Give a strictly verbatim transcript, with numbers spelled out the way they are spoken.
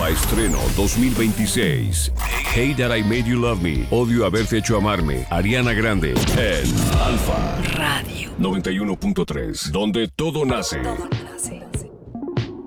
Alfa Estreno dos mil veintiséis. Hate That I Made You Love Me. Odio haberte hecho amarme. Ariana Grande. En Alfa Radio noventa y uno punto tres. Donde todo nace. Todo nace.